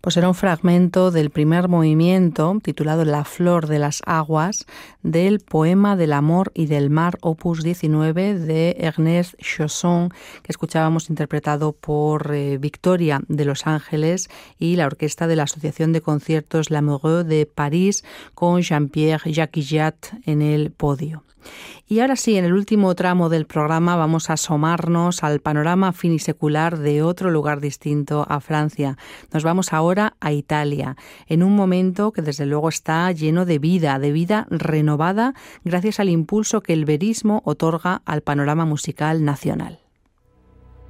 Pues era un fragmento del primer movimiento, titulado La flor de las aguas, del Poema del amor y del mar, opus 19, de Ernest Chausson, que escuchábamos interpretado por Victoria de Los Ángeles y la orquesta de la Asociación de Conciertos Lamoureux de París, con Jean-Pierre Jacquillat en el podio. Y ahora sí, en el último tramo del programa vamos a asomarnos al panorama finisecular de otro lugar distinto a Francia. Nos vamos ahora a Italia, en un momento que desde luego está lleno de vida renovada gracias al impulso que el verismo otorga al panorama musical nacional.